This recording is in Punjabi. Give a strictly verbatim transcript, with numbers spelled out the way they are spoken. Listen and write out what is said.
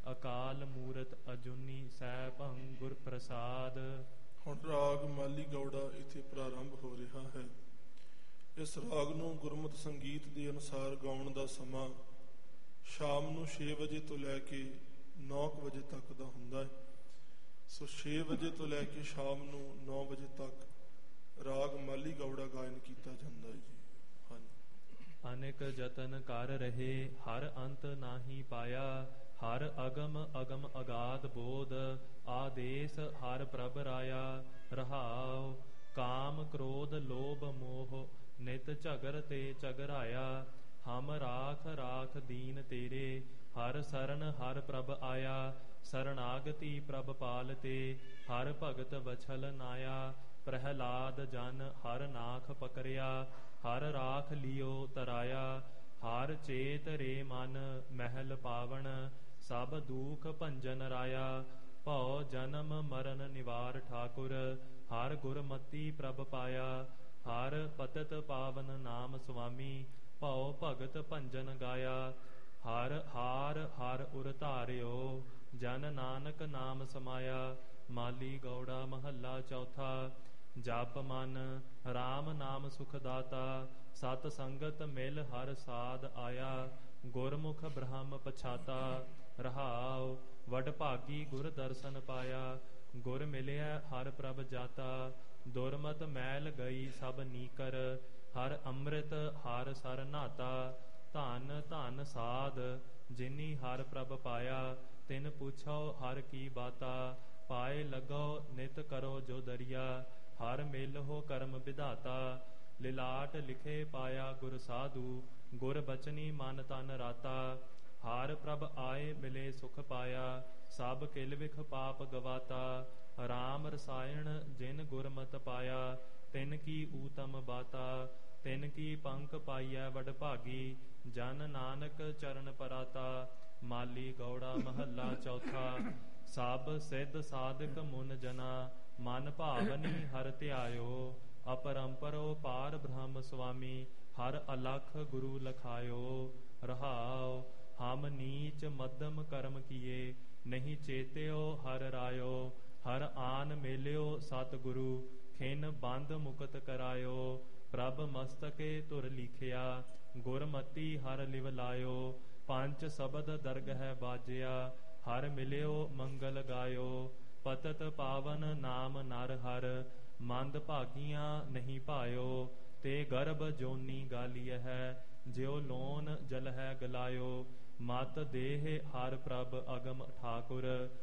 ਅਕਾਲ ਮੂਰਤ ਅਜੂਨੀ ਸੈਭੰ ਗੁਰ ਪ੍ਰਸਾਦ। ਹੁਣ ਰਾਗ ਮਾਲੀ ਗੌੜਾ ਇੱਥੇ ਪ੍ਰਾਰੰਭ ਹੋ ਰਿਹਾ ਹੈ। ਇਸ ਰਾਗ ਨੂੰ ਗੁਰਮਤਿ ਸੰਗੀਤ ਦੇ ਅਨੁਸਾਰ ਗਾਉਣ ਦਾ ਸਮਾਂ ਸ਼ਾਮ ਨੂੰ ਛੇ ਵਜੇ ਤੋਂ ਲੈ ਕੇ ਨੌ ਕੁ ਵਜੇ ਤੱਕ ਦਾ ਹੁੰਦਾ ਹੈ। ਸੋ ਛੇ ਵਜੇ ਤੋਂ ਲੈ ਕੇ ਸ਼ਾਮ ਨੂੰ ਨੌ ਵਜੇ ਤੱਕ ਰਾਗ ਮਾਲੀ ਗੌੜਾ ਗਾਇਨ ਕੀਤਾ ਜਾਂਦਾ ਹੈ ਜੀ। ਹਾਂਜੀ। ਅਨੇਕ ਜਤਨ ਕਰ ਰਹੇ ਹਰ ਅੰਤ ਨਾਹੀ ਪਾਇਆ, ਹਰ ਅਗਮ ਅਗਮ ਅਗਾਧ ਬੋਧ ਆਦੇਸ ਹਰ ਪ੍ਰਭ ਰਾਇਆ। ਰਹਾਉ ਕਾਮ ਕ੍ਰੋਧ ਲੋਭ ਮੋਹ ਨਿਤ ਝਗਰ ਤੇ ਝਗਰਾਇਆ, ਹਮ ਰਾਖ ਰਾਖ ਦੀਨ ਤੇਰੇ ਹਰ ਸਰਨ ਹਰ ਪ੍ਰਭ ਆਇਆ। ਸਰਣਾਗਤੀ ਪ੍ਰਭ ਪਾਲ ਤੇ ਹਰ ਭਗਤ ਵਛਲ ਨਾਇਆ, ਪ੍ਰਹਿਲਾਦ ਜਨ ਹਰ ਨਾਖ ਪਕਰਿਆ ਹਰ ਰਾਖ ਲਿਓ ਤਰਾਇਆ। ਹਰ ਚੇਤ ਰੇ ਮਨ ਮਹਿਲ ਪਾਵਨ ਸਭ ਦੂਖ ਭੰਜਨ ਰਾਇਆ, ਭਉ ਜਨਮ ਮਰਨ ਨਿਵਾਰ ਠਾਕੁਰ ਹਰ ਗੁਰਮਤੀ ਪ੍ਰਭ ਪਾਇਆ। ਹਰ ਪਤਿਤ ਪਾਵਨ ਨਾਮ ਸੁਆਮੀ ਭਉ ਭਗਤ ਭੰਜਨ ਗਾਇਆ, ਹਰ ਹਾਰ ਹਰ ਉਰ ਧਾਰਿਓ ਜਨ ਨਾਨਕ ਨਾਮ ਸਮਾਇਆ। ਮਾਲੀ ਗੌੜਾ ਮਹੱਲਾ ਚੌਥਾ। ਜਪ ਮਨ RAM ਨਾਮ ਸੁਖ ਦਾਤਾ, ਸਤ ਸੰਗਤ ਮਿਲ ਹਰ ਸਾਧ ਆਇਆ। ਗੁਰਮੁਖ ਬ੍ਰਹਮ ਪਛਾਤਾ, ਰਹਾਉ ਵਡ ਭਾਗੀ ਗੁਰ ਦਰਸ਼ਨ ਪਾਇਆ। ਗੁਰ ਮਿਲਿਆ ਹਰ ਪ੍ਰਭ ਜਾਤਾ, ਦੁਰਮਤ ਮੈਲ ਗਈ ਸਭ ਨੀਕਰ। ਹਰ ਅੰਮ੍ਰਿਤ ਹਰ ਸਰ ਨਾਤਾ, ਧਨ ਧਨ ਸਾਧ ਜਿਨੀ ਹਰ ਪ੍ਰਭ ਪਾਇਆ। ਤਿਨ ਪੁੱਛੋ ਹਰ ਕੀ ਬਾਤਾ, ਪਾਏ ਲੱਗੋ ਨਿਤ ਕਰੋ ਜੋ ਦਰਿਆ। ਹਰ ਮਿਲਹੁ ਕਰਮ ਵਿਧਾਤਾ, ਲਿਲਾਟ ਲਿਖੇ ਪਾਇਆ ਗੁਰ ਸਾਧੂ। ਗੁਰ ਬਚਨੀ ਮਨ ਤਨ ਰਾਤਾ, ਹਰ ਪ੍ਰਭ ਆਏ ਮਿਲੇ ਸੁਖ ਪਾਇਆ। ਸਭ ਕਿਲ ਵਿਖ ਪਾਪ ਗਵਾਤਾ, RAM ਰਸਾਇਣ ਜਿਨ ਗੁਰਮਤਿ ਪਾਇਆ। ਤਿਨ ਕੀ ਊਤਮ ਬਾਤਾ, ਤਿਨ ਕੀ ਪੰਕ ਪਾਈਐ ਵਡ ਭਾਗੀ। ਜਨ ਨਾਨਕ ਚਰਨ ਪਰਾਤਾ। ਮਾਲੀ ਗੌੜਾ ਮਹੱਲਾ ਚੌਥਾ। ਸਭ ਸਿੱਧ ਸਾਧਕ ਮੁਨ ਜਨਾ, ਮਨ ਭਾਵਨੀ ਹਰ ਧਿਆਇਓ। ਅਪਰੰਪਰੋ ਪਾਰ ਬ੍ਰਹਮ ਸੁਆਮੀ, ਹਰ ਅਲਖ ਗੁਰੂ ਲਖਾਇਓ। ਰਹਾਉ ਹਮ ਨੀਚ ਮੱਧਮ ਕਰਮ ਕੀਏ, ਨਹੀਂ ਚੇਤਿਓ ਹਰ ਰਾਇਓ। ਹਰ ਆਨ ਮੇਲਿਓ ਸਤ ਗੁਰੂ, ਖਿਨ ਬੰਧ ਮੁਕਤ ਕਰਾਇਓ। ਪ੍ਰਭ ਮਸਤਕੇ ਧੁਰ ਲੀਖਿਆ, ਗੁਰਮਤੀ ਹਰ ਲਿਵ ਲਾਇਓ। ਪੰਚ ਸ਼ਬਦ ਦਰਗਹਿ ਬਾਜਿਆ, ਹਰ ਮਿਲਿਓ ਮੰਗਲ ਗਾਇਓ। ਪਤਤ ਪਾਵਨ ਨਾਮ ਨਰ ਹਰ, ਮੰਦ ਭਾਗੀਆਂ ਨਹੀਂ ਭਾਇਓ। ਤੇ ਗਰਭ ਜੋਨੀ ਗਾਲੀਐ ਹੈ, ਜਿਉ ਲੋਨ ਜਲਹਿ ਗਲਾਇਓ। ਮਤ ਦੇਹ ਹਰ ਪ੍ਰਭ ਅਗਮ ਠਾਕੁਰ,